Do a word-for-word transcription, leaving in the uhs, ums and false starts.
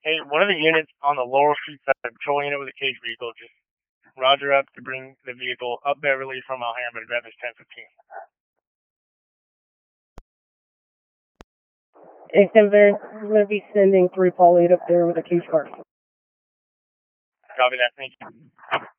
Hey, one of the units on the Laurel Street side, patrol unit with a cage vehicle, just roger up to bring the vehicle up Beverly from Alhambra to grab this ten fifteen. Hey, Denver, I'm going to be sending three Paul eight up there with a cage car. Copy that, thank you.